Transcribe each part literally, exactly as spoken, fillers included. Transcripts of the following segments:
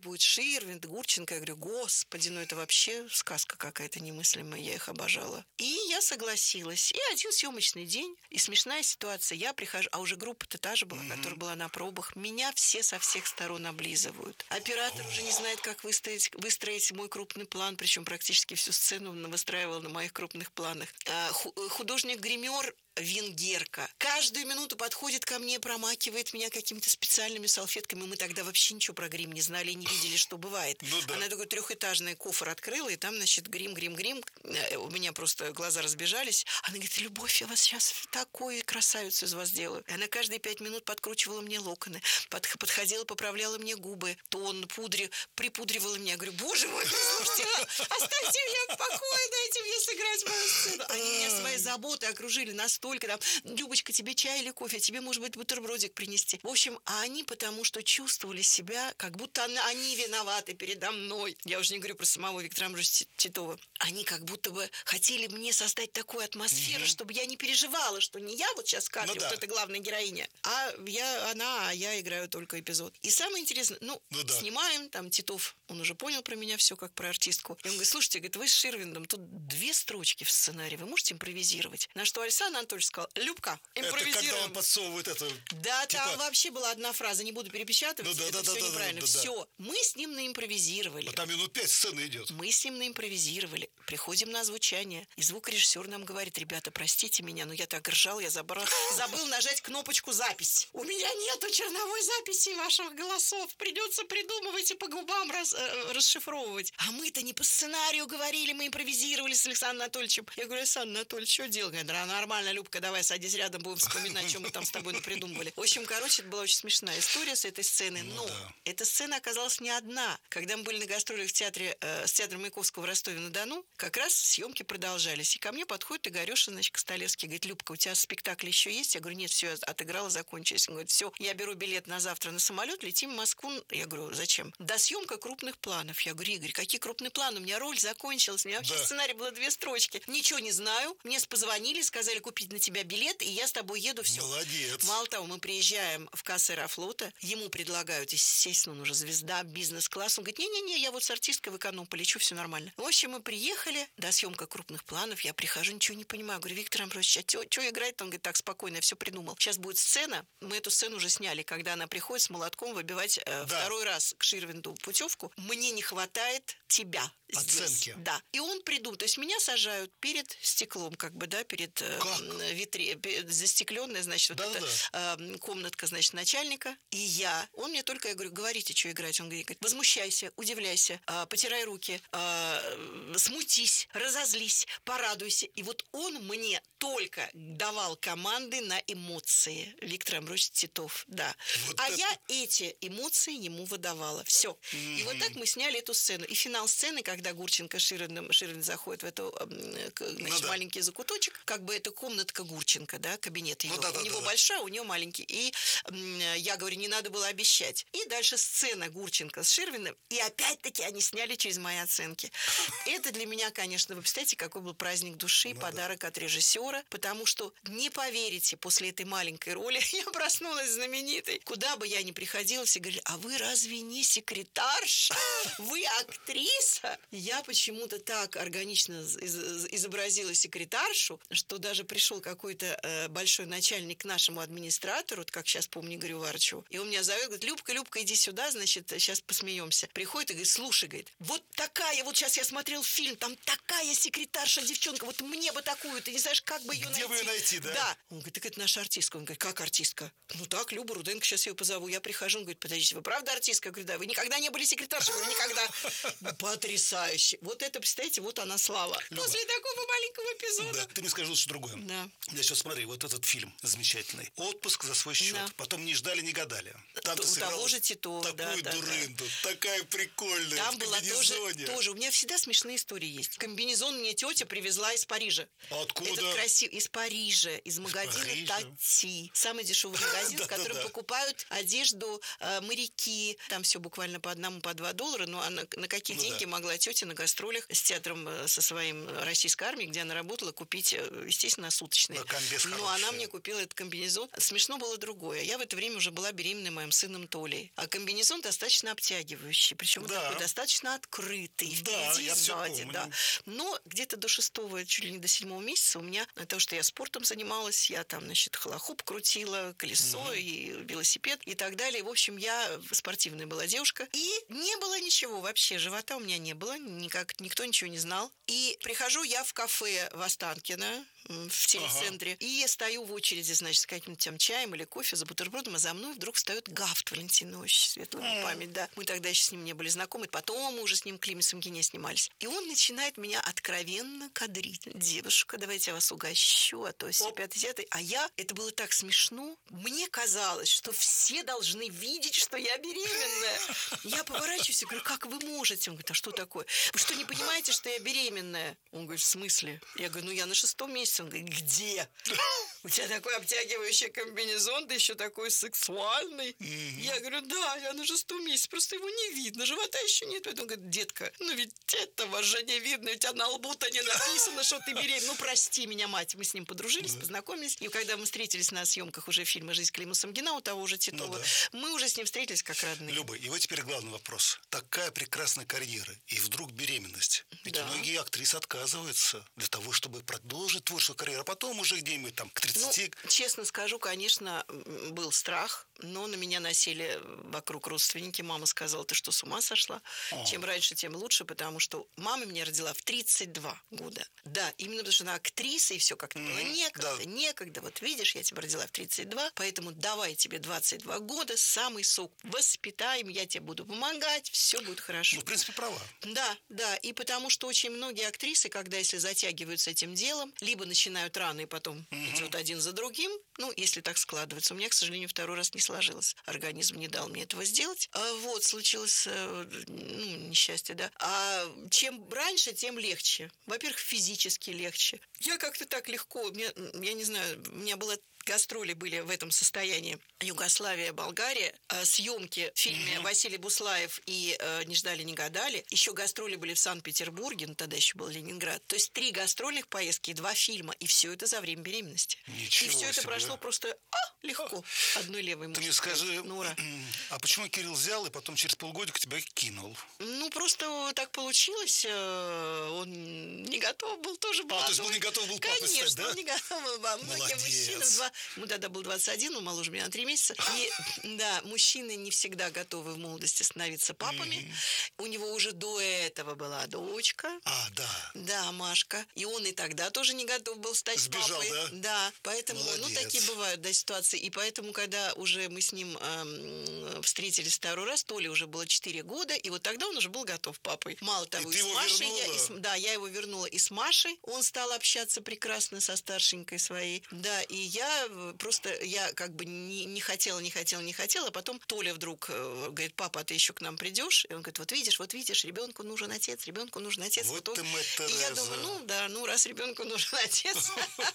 будет Ширвинд, Гурченко. Я говорю, господи, ну это вообще сказка какая-то немыслимая, я их обожала. И я согласилась. И один съемочный день, и смешная ситуация, я прихожу, а уже группа-то та же была, mm-hmm. которая была на пробах, меня все со всех сторон облизывают. Оператор oh. уже не знает, как выстроить, выстроить мой крупный план, причем практически всю сцену выстраивал на моих крупных планах. Художник-гример венгерка. Каждую минуту подходит ко мне, промакивает меня какими-то специальными салфетками. Мы тогда вообще ничего про грим не знали и не видели, что бывает. Ну, да. Она такой трехэтажный кофр открыла, и там, значит, грим, грим, грим. У меня просто глаза разбежались. Она говорит, Любовь, я вас сейчас такую красавицу из вас сделаю. И она каждые пять минут подкручивала мне локоны, под, подходила, поправляла мне губы, тон, пудри, припудривала меня. Я говорю, боже мой, слушайте, оставьте меня в покое, дайте мне сыграть мою сцену. Они меня своей заботой окружили настолько. Только там, Любочка, тебе чай или кофе, тебе, может быть, бутербродик принести. В общем, а они потому что чувствовали себя, как будто они виноваты передо мной. Я уже не говорю про самого Виктора Амбросовича Титова. Они как будто бы хотели мне создать такую атмосферу, угу. чтобы я не переживала, что не я вот сейчас Катя, ну, да. вот эта главная героиня, а я, она, а я играю только эпизод. И самое интересное, ну, ну да. снимаем, там Титов, он уже понял про меня все как про артистку. И он говорит, слушайте, говорит, вы с Ширвиндом, тут две строчки в сценарии, вы можете импровизировать? На что Александр Анатольевич сказал, Любка, импровизируем. Это когда он подсовывает это... Да, типа... там вообще была одна фраза, не буду перепечатывать, ну, да, это да, все да, неправильно. Да, да, все, да. мы с ним наимпровизировали. А там минут пять сцены идет. Мы с ним наимпровизировали. Приходим на озвучание, и звукорежиссер нам говорит, ребята, простите меня, но я так ржал, я забыл, забыл нажать кнопочку «Запись». У меня нету черновой записи ваших голосов, придется придумывать и по губам раз, э, расшифровывать. А мы-то не по сценарию говорили, мы импровизировали с Александром Анатольевичем. Я говорю, Александр Анатольевич, что делать? Говорит, да, нормально, Любка, давай садись рядом, будем вспоминать, что мы там с тобой напридумывали. В общем, короче, это была очень смешная история с этой сцены. Но ну, да. эта сцена оказалась не одна. Когда мы были на гастролях в театре, э, с театром Маяковского в Ростове-на-Дону, как раз съемки продолжались. И ко мне подходит Игорёша, значит, Костолевский, говорит, Любка, у тебя спектакль еще есть? Я говорю, нет, все, отыграла, закончилось. Он говорит, все, я беру билет на завтра на самолет, летим в Москву. Я говорю, зачем? Да, съемка крупных планов. Я говорю, Игорь, какие крупные планы? У меня роль закончилась, у меня вообще да. сценарий было две строчки. Ничего не знаю. Мне позвонили, сказали купить на тебя билет, и я с тобой еду, все. Молодец. Мало того, мы приезжаем в кассы Аэрофлота, ему предлагают, естественно, он уже звезда, бизнес-класс. Он говорит, не-не-не, я вот с артисткой в эконом полечу, все нормально. В общем, мы приехали, да, съемка крупных планов, я прихожу, ничего не понимаю. Говорю, Виктор Амбросович, а что играет? Он говорит, так, спокойно, я все придумал. Сейчас будет сцена, мы эту сцену уже сняли, когда она приходит с молотком выбивать э, да. второй раз к Ширвинду путевку. Мне не хватает тебя здесь. Оценки. Да. И он придумал, то есть меня сажают перед стеклом, как бы, да, перед э, витри, застекленная, значит, вот да, эта да. Э, комнатка, значит, начальника. И я, он мне только, я говорю, говорите, что играть. Он говорит, возмущайся, удивляйся, э, потирай руки, э, смутись, разозлись, порадуйся. И вот он мне только давал команды на эмоции. Виктор Амбросович Титов, да. Вот а это... я эти эмоции ему выдавала. Все. Mm-hmm. И вот так мы сняли эту сцену. И финал сцены, когда Гурченко Ширвинд, Ширвинд заходит в эту, значит, ну, да. маленький закуточек, как бы это комнатка Гурченко, да, кабинет ее. Ну, да, да, у него да, большая, да. у нее маленький. И я говорю, не надо было обещать. И дальше сцена Гурченко с Ширвиндом. И опять-таки они сняли через мои оценки. Это для меня, конечно, вы представляете, какой был праздник души, ну, подарок да. от режиссера, потому что, не поверите, после этой маленькой роли я проснулась знаменитой. Куда бы я ни приходила, все говорили, а вы разве не секретарша? Вы актриса? Я почему-то так органично изобразила секретаршу, что даже пришел какой-то э, большой начальник к нашему администратору, вот как сейчас помню Игорю Варчеву, и он меня зовет, говорит, Любка, Любка, иди сюда, значит, сейчас посмеемся. Приходит и говорит, слушай, говорит, вот такая, вот сейчас я смотрел фильм, там такая секретарша, девчонка, вот мне бы такую, ты не знаешь, как бы ее Где найти. Где бы ее найти, да? Да. Он говорит, так это наша артистка. Он говорит, как артистка? Ну так, Люба Руденко, сейчас я ее позову. Я прихожу, он говорит, подождите, вы правда артистка? Я говорю, да, вы никогда не были секретаршей? Я говорю, никогда. Потрясающе. Вот это, представляете, вот она слава. Люба, после такого маленького эпизода. Да, ты мне скажи лучше другое. Да. Я сейчас смотри, вот этот фильм замечательный. Отпуск за свой счет. Да. Потом не ждали, не гадали. Там ты сыграла того же Титова, такую да, дурынду, да. такая прикольная. Там была тоже, тоже. У меня всегда смешные истории есть. Комбинезон мне тетя привезла из Парижа. Откуда? Этот красивый. Из Парижа, из магазина Тати. Самый дешевый магазин, в котором покупают одежду моряки. Там все буквально по одному, по два доллара. Ну, а на какие деньги могла тетя на гастролях с театром, со своим российской армией, где она работала, купить, естественно, суточно. избыточные. Но она мне купила этот комбинезон. Смешно было другое. Я в это время уже была беременна моим сыном Толей. А комбинезон достаточно обтягивающий. Причем да. такой достаточно открытый. Да, впереди и сзади. Да. Но где-то до шестого, чуть ли не до седьмого месяца у меня, то, что я спортом занималась, я там, значит, холохоп крутила, колесо угу. и велосипед и так далее. В общем, я спортивная была девушка. И не было ничего вообще. Живота у меня не было. Никак, никто ничего не знал. И прихожу я в кафе в Останкино, в телецентре, ага. и стою в очереди, значит, с каким-то там чаем или кофе за бутербродом, а за мной вдруг встает Гафт Валентинович, светлая память, да. Мы тогда еще с ним не были знакомы, потом мы уже с ним Климисом Гене снимались. И он начинает меня откровенно кадрить. Девушка, давайте я вас угощу, а то все пятый, десятый. А я, это было так смешно, мне казалось, что все должны видеть, что я беременная. Я поворачиваюсь и говорю, как вы можете? Он говорит, а что такое? Вы что, не понимаете, что я беременная? Он говорит, в смысле? Я говорю, ну я на шестом месяце. Он говорит, где? У тебя такой обтягивающий комбинезон, ты еще такой сексуальный. Mm-hmm. Я говорю, да, я на шестом месяце, просто его не видно, живота еще нет. Он говорит, детка, ну ведь этого же не видно, у тебя на лбу-то не написано, что ты беременна. Ну, прости меня, мать. Мы с ним подружились, mm-hmm. познакомились. И когда мы встретились на съемках уже фильма «Жизнь Климуса Гена», у того же Титова, ну, да. мы уже с ним встретились как родные. Люба, и вот теперь главный вопрос. Такая прекрасная карьера, и вдруг беременность. Ведь да. многие актрисы отказываются для того, чтобы продолжить творческую карьеру, а потом уже где-нибудь там к тридцати. Ну, честно скажу, конечно, был страх, но на меня насели вокруг родственники. Мама сказала, ты что, с ума сошла? О. Чем раньше, тем лучше, потому что мама меня родила в тридцать два года. Да, именно потому что она актриса, и все как-то mm-hmm. было некогда, да. некогда. Вот видишь, я тебя родила в тридцать два, поэтому давай тебе двадцать два года, самый сок, воспитаем, я тебе буду помогать, все будет хорошо. Ну, в принципе, права. Да, да, и потому что очень многие актрисы, когда если затягиваются этим делом, либо начинают рано и потом mm-hmm. идет один за другим, ну, если так складывается. У меня, к сожалению, второй раз не сложилось. Организм не дал мне этого сделать. А вот, случилось, ну, несчастье, да. А чем раньше, тем легче. Во-первых, физически легче. Я как-то так легко, мне, я не знаю, у меня было... Гастроли были в этом состоянии. Югославия, Болгария. Съемки в фильме mm-hmm. Василий Буслаев и э, «Не ждали, не гадали». Еще гастроли были в Санкт-Петербурге, ну тогда еще был Ленинград. То есть три гастрольных поездки и два фильма. И все это за время беременности. Ничего и все себе. Это прошло просто а, легко. Одной левой мышцей. Ты мне скажи, Нора. А почему Кирилл взял и потом через полгодика тебя кинул? Ну, просто так получилось. Он не готов был тоже молодой. А, то есть был не готов был папой стать, да? Конечно, он не готов был. Во многим мужчинам два... Ему тогда был двадцать один, он моложе меня на три месяца. И, да, мужчины не всегда готовы в молодости становиться папами. Mm-hmm. У него уже до этого была дочка. А, да. Да, Машка. И он и тогда тоже не готов был стать Сбежал, папой. да? Да, поэтому, молодец. Ну, такие бывают, да, ситуации. И поэтому, когда уже мы с ним эм, встретились второй раз, Толе уже было четыре года, и вот тогда он уже был готов папой. Мало того, и, и с Машей, я, и с, да, я его вернула и с Машей. Он стал общаться прекрасно со старшенькой своей. Да, и я просто, я как бы не, не хотела, не хотела, не хотела, а потом Толя вдруг э, говорит, папа, а ты еще к нам придешь? И он говорит, вот видишь, вот видишь, ребенку нужен отец, ребенку нужен отец. Вот вот ты, мать и я думаю, ну да, ну раз ребенку нужен отец,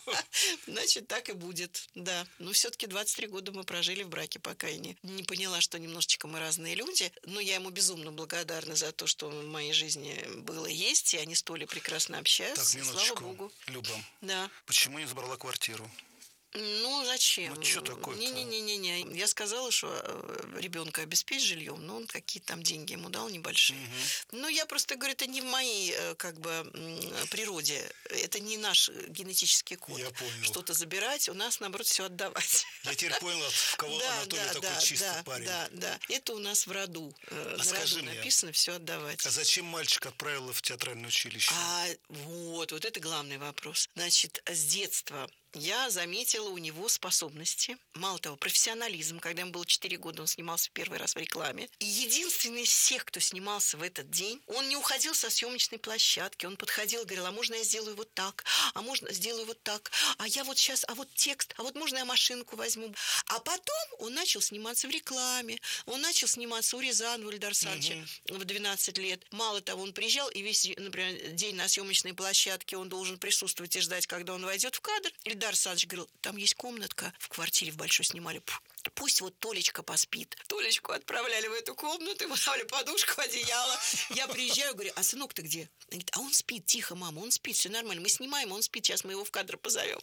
значит так и будет, да. Но все-таки двадцать три года мы прожили в браке, пока я не, не поняла, что немножечко мы разные люди. Но я ему безумно благодарна за то, что в моей жизни было и есть, и они с Толей прекрасно общаются. Так, слава богу. Люба, да. Почему не забрала квартиру? Ну, зачем? Ну, что такое-то? Не-не-не-не. Я сказала, что ребенка обеспечь жильем, но он какие-то там деньги ему дал небольшие. Угу. Но я просто говорю, это не в моей как бы природе. Это не наш генетический код. Я понял. Что-то забирать, у нас, наоборот, все отдавать. Я теперь понял, в кого да, Анатолий да, такой да, чистый да, парень. Да, да. Это у нас в роду. А На скажи роду мне, написано все отдавать. А зачем мальчик отправила в театральное училище? А вот, вот это главный вопрос. Значит, с детства я заметила у него способности, мало того, профессионализм. Когда ему было четыре года, он снимался первый раз в рекламе. И единственный из всех, кто снимался в этот день, он не уходил со съемочной площадки. Он подходил, говорил, а можно я сделаю вот так, а можно сделаю вот так, а я вот сейчас, а вот текст, а вот можно я машинку возьму. А потом он начал сниматься в рекламе, он начал сниматься у Рязанова Эльдара Саныча угу. в двенадцать лет. Мало того, он приезжал, и весь, например, день на съемочной площадке он должен присутствовать и ждать, когда он войдет в кадр. Эльдар Саныч говорил, там есть комнатка в квартире в большой снимали. пусть вот Толечка поспит. Толечку отправляли в эту комнату, ему давали подушку, одеяло. Я приезжаю, говорю, а сынок-то где? Он говорит, а он спит, тихо, мама, он спит, все нормально. Мы снимаем, он спит, сейчас мы его в кадр позовем.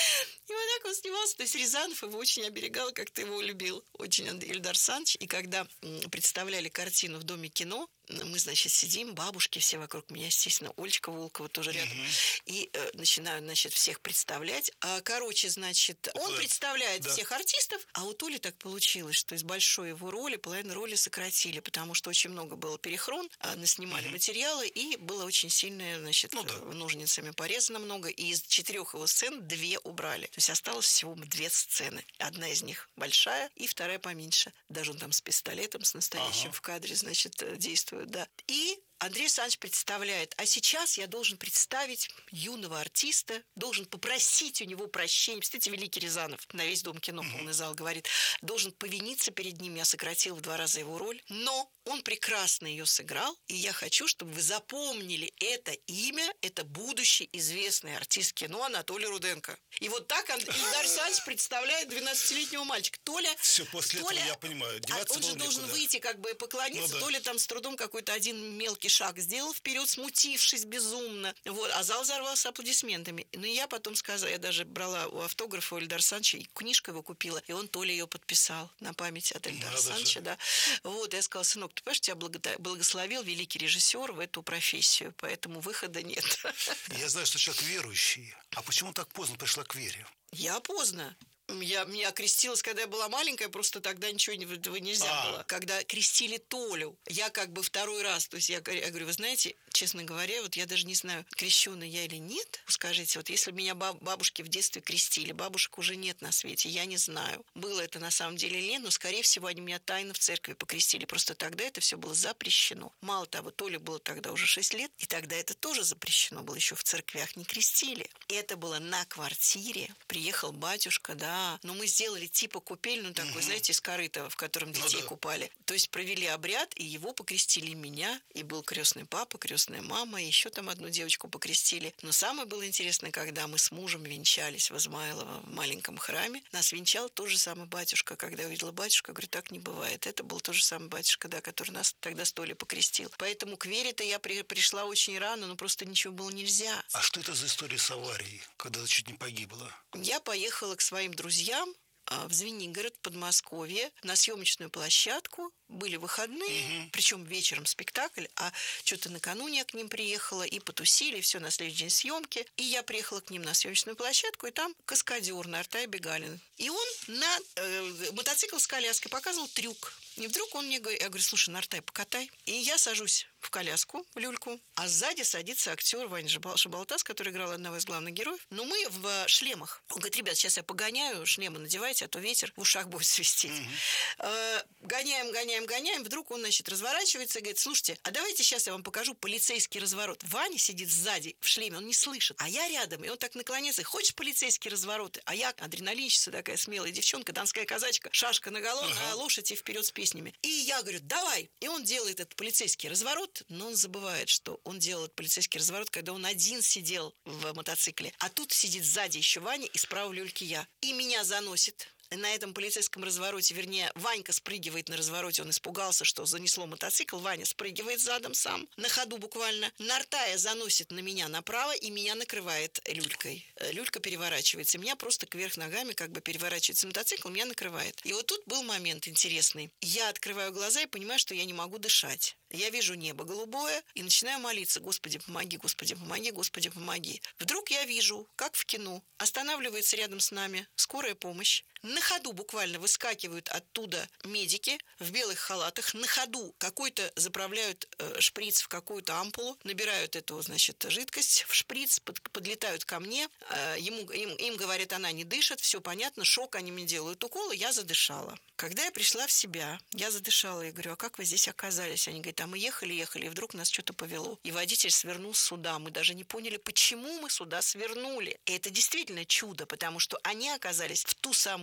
И вот так он снимался. То есть Рязанов его очень оберегал, как-то его любил. Очень Андрей Ильдар Александрович. И когда представляли картину в Доме кино, мы, значит, сидим, бабушки все вокруг меня, естественно, Олечка Волкова тоже рядом. Mm-hmm. И э, начинаю, значит, всех представлять. А, короче, значит, он да. представляет да. всех артистов, а у Толи так получилось, что из большой его роли половину роли сократили, потому что очень много было перехрон, а, наснимали mm-hmm. материалы, и было очень сильное, значит, ну, да. ножницами порезано много, и из четырех его сцен две убрали. То есть осталось всего две сцены. Одна из них большая, и вторая поменьше. Даже он там с пистолетом, с настоящим ага. в кадре, значит, действует. Да. И Андрей Александрович представляет, а сейчас я должен представить юного артиста, должен попросить у него прощения. Представляете, великий Рязанов, на весь Дом кино, полный зал, говорит, должен повиниться перед ним, я сократил в два раза его роль, но он прекрасно ее сыграл, и я хочу, чтобы вы запомнили это имя, это будущий известный артист кино Анатолий Руденко. И вот так Андрей Александрович представляет двенадцатилетнего мальчика. Толя... Все, после Толя, этого я понимаю. Он же должен никуда. выйти, как бы поклониться, ну, да. Толя там с трудом какой-то один мелкий шаг сделал вперед, смутившись безумно. Вот, а зал взорвался аплодисментами. Ну, и я потом сказала, я даже брала у автографа у Ильдара Александровича, и книжку его купила, и он Толя ее подписал на память от Ильдара Александровича, да. Вот, я сказала, сынок, ты понимаешь, тебя благословил великий режиссер в эту профессию, поэтому выхода нет. Я знаю, что человек верующий. А почему так поздно пришла к вере? Я поздно. Я, меня крестилась, когда я была маленькая, просто тогда ничего этого нельзя а. было. Когда крестили Толю, я как бы второй раз, то есть я, я говорю, вы знаете, честно говоря, вот я даже не знаю, крещеная я или нет, скажите, вот если меня баб, бабушки в детстве крестили, бабушек уже нет на свете, я не знаю, было это на самом деле или нет, но, скорее всего, они меня тайно в церкви покрестили, просто тогда это все было запрещено. Мало того, Толе было тогда уже шесть лет, и тогда это тоже запрещено было, еще в церквях не крестили. И это было на квартире, приехал батюшка, да, но мы сделали типа купельную такой, угу. знаете, из корыта, в котором детей ну, да. купали. То есть провели обряд, и его покрестили меня, и был крестный папа, крестная мама, и еще там одну девочку покрестили. Но самое было интересное, когда мы с мужем венчались в Измайлово в маленьком храме, нас венчал тот же самый батюшка. Когда я увидела батюшку, я говорю, так не бывает. Это был тот же самый батюшка, да, который нас тогда с Толей покрестил. Поэтому к вере-то я при, пришла очень рано, но просто ничего было нельзя. А что это за история с аварией, когда чуть не погибла? Я поехала к своим друзьям друзьям в Звенигород, Подмосковье, на съемочную площадку. Были выходные, угу. причем вечером спектакль, а что-то накануне я к ним приехала, и потусили, все, на следующий день съемки. И я приехала к ним на съемочную площадку, и там каскадер Нартай Бегалин. И он на э, мотоцикл с коляской показывал трюк. И вдруг он мне говорит, я говорю, слушай, Нартай, покатай. И я сажусь в коляску, в люльку, а сзади садится актер Ваня Шабалтас, который играл одного из главных героев. Но мы в шлемах. Он говорит, ребят, сейчас я погоняю, шлемы надевайте, а то ветер в ушах будет свистеть. Mm-hmm. Гоняем, гоняем, гоняем. Вдруг он, значит, разворачивается и говорит, слушайте, а давайте сейчас я вам покажу полицейский разворот. Ваня сидит сзади в шлеме, он не слышит, а я рядом. И он так наклоняется, хочешь полицейские развороты? А я адреналинщица такая смелая девчонка, донская казачка, шашка наголо, uh-huh. на лошадь и вперед с песнями. И я говорю, давай. И он делает этот полицейский разворот, но он забывает, что он делал этот полицейский разворот, когда он один сидел в мотоцикле. А тут сидит сзади еще Ваня, и справа в люльке я. И меня заносит. На этом полицейском развороте, вернее, Ванька спрыгивает на развороте, он испугался, что занесло мотоцикл, Ваня спрыгивает задом сам, на ходу буквально. Нартая заносит на меня направо, и меня накрывает люлькой. Люлька переворачивается, меня просто кверх ногами как бы переворачивается мотоцикл, меня накрывает. И вот тут был момент интересный. Я открываю глаза и понимаю, что я не могу дышать. Я вижу небо голубое и начинаю молиться, Господи, помоги, Господи, помоги, Господи, помоги. Вдруг я вижу, как в кино, останавливается рядом с нами скорая помощь. На ходу буквально выскакивают оттуда медики в белых халатах. На ходу какой-то заправляют э, шприц в какую-то ампулу, набирают эту, значит, жидкость в шприц, под, подлетают ко мне. Э, ему, им, им говорят, она не дышит, все понятно, шок, они мне делают уколы, я задышала. Когда я пришла в себя, я задышала и говорю, а как вы здесь оказались? Они говорят, а мы ехали, ехали, и вдруг нас что-то повело. И водитель свернул сюда. Мы даже не поняли, почему мы сюда свернули. И это действительно чудо, потому что они оказались в ту самую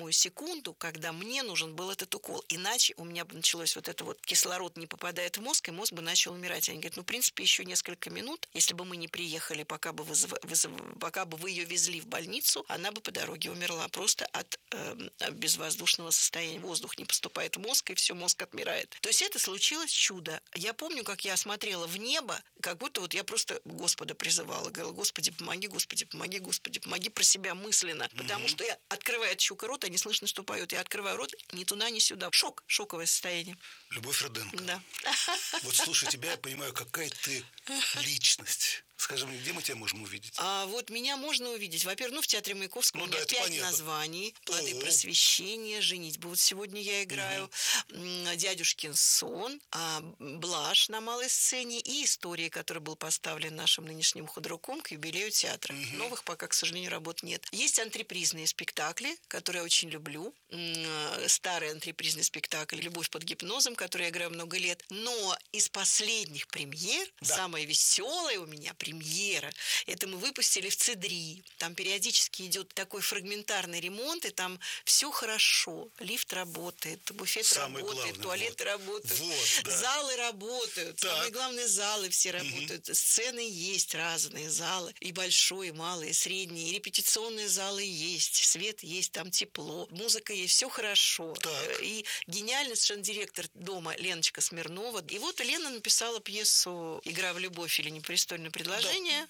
самую секунду, когда мне нужен был этот укол. Иначе у меня бы началось вот это вот, кислород не попадает в мозг, и мозг бы начал умирать. Они говорят, ну, в принципе, еще несколько минут, если бы мы не приехали, пока бы, вызов... Вызов... пока бы вы ее везли в больницу, она бы по дороге умерла просто от э, безвоздушного состояния. Воздух не поступает в мозг, и все, мозг отмирает. То есть это случилось чудо. Я помню, как я смотрела в небо, как будто вот я просто Господа призывала. Говорила, Господи, помоги, Господи, помоги, Господи, помоги, про себя мысленно. Mm-hmm. Потому что я открываю от щука рот, а не слышно, что поет. Я открываю рот, ни туда, ни сюда. Шок, шоковое состояние. Любовь Руденко. Да. Вот слушай тебя, я понимаю, какая ты личность. Скажи мне, где мы тебя можем увидеть? А вот меня можно увидеть, во-первых, ну, в театре Маяковского. Ну, у меня да, пять понятно. Названий. «Плоды О-о. Просвещения», «Женитьба». Вот сегодня я играю. Угу. «Дядюшкин сон», «Блажь» на малой сцене и «История», который был поставлен нашим нынешним худруком к юбилею театра. Угу. Новых пока, к сожалению, работ нет. Есть антрепризные спектакли, которые я очень люблю. Старый антрепризный спектакль «Любовь под гипнозом», который я играю много лет. Но из последних премьер, да. самая веселая у меня премьера, премьера. Это мы выпустили в Цедри. Там периодически идет такой фрагментарный ремонт, и там все хорошо. Лифт работает, буфет Самое работает, главное, туалеты вот. работают, вот, да. залы работают. Так. Самое главное, залы все работают. Угу. Сцены есть разные, залы. И большой, и малый, и средний. И репетиционные залы есть. Свет есть, там тепло. Музыка есть, все хорошо. Так. И гениальный совершенно директор дома Леночка Смирнова. И вот Лена написала пьесу «Игра в любовь» или «Непристойное предложение». Да.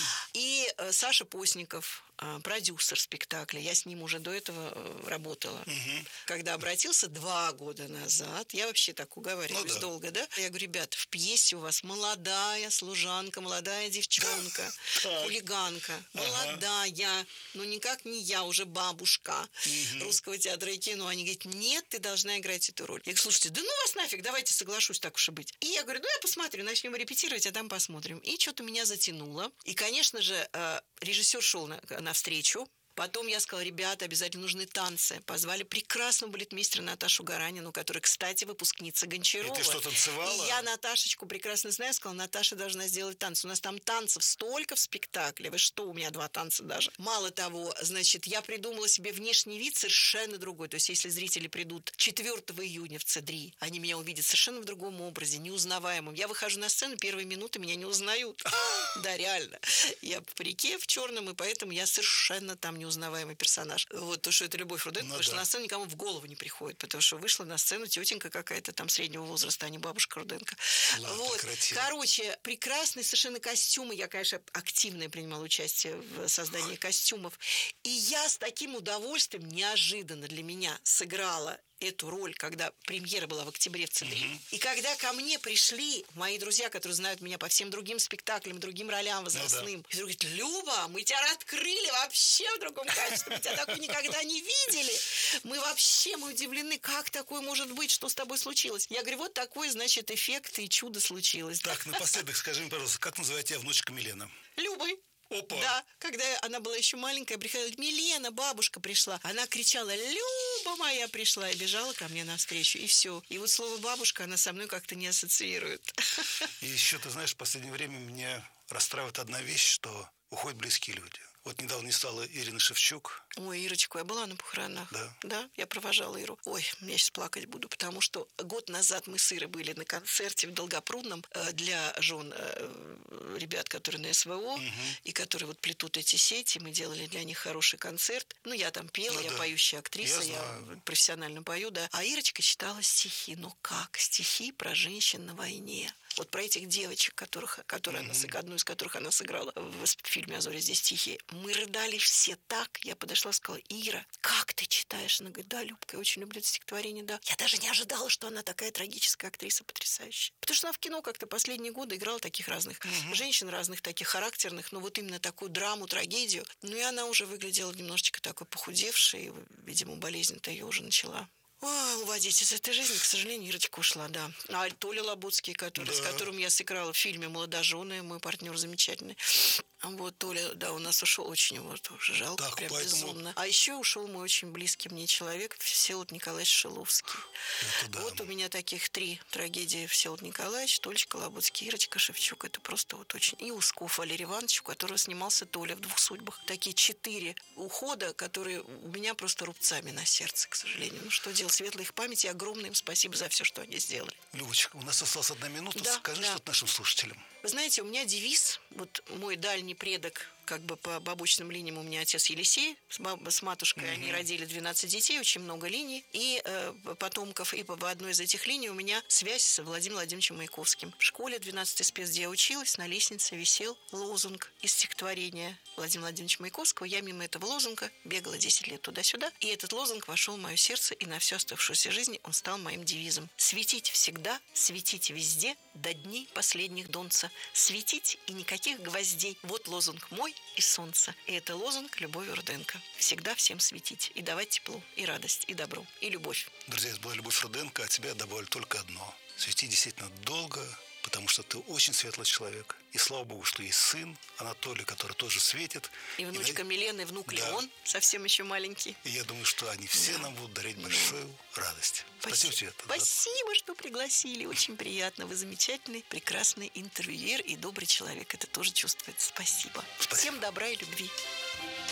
И э, Саша Постников, э, продюсер спектакля, я с ним уже до этого э, работала. Угу. Когда обратился два года назад, я вообще так уговариваюсь ну, да. долго, да? Я говорю, ребята, в пьесе у вас молодая служанка, молодая девчонка, хулиганка, молодая, но никак не я, уже бабушка Русского театра и кино. Они говорят, нет, ты должна играть эту роль. Я говорю, слушайте, да ну вас нафиг, давайте соглашусь, так уж и быть. И я говорю, ну я посмотрю, начнем репетировать, а там посмотрим. И что-то меня затянуло. И, конечно же, режиссер шел навстречу. Потом я сказала, ребята, обязательно нужны танцы. Позвали прекрасного балетмейстера Наташу Гаранину, которая, кстати, выпускница Гончарова. И ты что, танцевала? И я Наташечку прекрасно знаю, сказала, Наташа должна сделать танцы. У нас там танцев столько в спектакле. Вы что, у меня два танца даже. Мало того, значит, я придумала себе внешний вид совершенно другой. То есть, если зрители придут четвёртого июня в Цедри, они меня увидят совершенно в другом образе, неузнаваемым. Я выхожу на сцену, первые минуты меня не узнают. Да, реально. Я в парике в черном, и поэтому я совершенно там не неузнаваемый персонаж. Вот то, что это Любовь Руденко, ну, потому да. что на сцену никому в голову не приходит, потому что вышла на сцену тетенька какая-то там среднего возраста, а не бабушка Руденко. Ладно, вот. Красиво. Короче, прекрасные совершенно костюмы. Я, конечно, активно принимала участие в создании костюмов. И я с таким удовольствием неожиданно для меня сыграла эту роль, когда премьера была в октябре в Цедри. Mm-hmm. И когда ко мне пришли мои друзья, которые знают меня по всем другим спектаклям, другим ролям возрастным, ну, да. и говорят, Люба, мы тебя открыли вообще в другом качестве, мы тебя такой никогда не видели. Мы вообще, мы удивлены, как такое может быть, что с тобой случилось. Я говорю, вот такой, значит, эффект и чудо случилось. Так, напоследок скажи мне, пожалуйста, как называют тебя внучка Милена? Любой. Опа. Да, когда она была еще маленькая, приходила, Милена, бабушка пришла. Она кричала, Люба моя пришла, и бежала ко мне навстречу, и все. И вот слово бабушка она со мной как-то не ассоциирует. И еще, ты знаешь, в последнее время меня расстраивает одна вещь, что уходят близкие люди. Вот недавно не стала Ирина Шевчук. Ой, Ирочку, я была на похоронах. Да. Да, я провожала Иру. Ой, я сейчас плакать буду, потому что год назад мы с Ирой были на концерте в Долгопрудном для жен ребят, которые на СВО, угу. и которые вот плетут эти сети. Мы делали для них хороший концерт. Ну, я там пела, ну, я да. поющая актриса, я, я профессионально пою, да. А Ирочка читала стихи. Ну как? Стихи про женщин на войне. Вот про этих девочек, которых, которые mm-hmm. она, одну из которых она сыграла в фильме «А зори здесь тихие». Мы рыдали все так. Я подошла, сказала, Ира, как ты читаешь? Она говорит, да, Любка, я очень люблю это стихотворение, да. Я даже не ожидала, что она такая трагическая актриса, потрясающая. Потому что она в кино как-то последние годы играла таких разных mm-hmm. женщин, разных таких характерных, но вот именно такую драму, трагедию. Ну и она уже выглядела немножечко такой похудевшей, и, видимо, болезнь-то ее уже начала. О, уводить из этой жизни, к сожалению, Ирочка ушла, да. А Толя Лабутский, который, да. с которым я сыграла в фильме «Молодожены», мой партнер замечательный. Вот Толя, да, у нас ушел очень вот жалко, Так, прям поэтому... безумно. А еще ушел мой очень близкий мне человек, Всеволод Николаевич Шиловский. Это да. Вот у меня таких три трагедии: Всеволод Николаевич, Толечка Лабутский, Ирочка Шевчук. Это просто вот очень... И Усков Валерий Иванович, у которого снимался Толя в «Двух судьбах». Такие четыре ухода, которые у меня просто рубцами на сердце, к сожалению. Ну что делать, светлая их память, и огромное им спасибо за все, что они сделали. Любочка, у нас осталась одна минута. Да, Скажи да. что-то нашим слушателям. Вы знаете, у меня девиз, вот мой дальний предок, как бы по бабочным линиям у меня отец Елисей, с, баб, с матушкой, mm-hmm. они родили двенадцать детей, очень много линий, и э, потомков, и по, по одной из этих линий у меня связь с Владимиром Владимировичем Маяковским. В школе двенадцатой спец, где я училась, на лестнице висел лозунг из стихотворения Владимира Владимировича Маяковского. Я мимо этого лозунга бегала десять лет туда-сюда, и этот лозунг вошел в мое сердце, и на всю оставшуюся жизнь он стал моим девизом. Светить всегда, светить везде, до дней последних донца. Светить и никаких гвоздей. Вот лозунг мой и солнца. И это лозунг Любови Руденко. Всегда всем светить и давать тепло, и радость, и добро, и любовь. Друзья, это была Любовь Руденко, а тебя я добавлю только одно. Свети действительно долго, потому что ты очень светлый человек. И слава богу, что есть сын Анатолий, который тоже светит. И внучка и, Милена, и внук да. Леон, совсем еще маленький. И я думаю, что они все да. нам будут дарить большую да. радость. Спасибо, Спасибо тебе. Спасибо, что пригласили. Очень приятно. Вы замечательный, прекрасный интервьюер и добрый человек. Это тоже чувствуется. Спасибо. Спасибо. Всем добра и любви.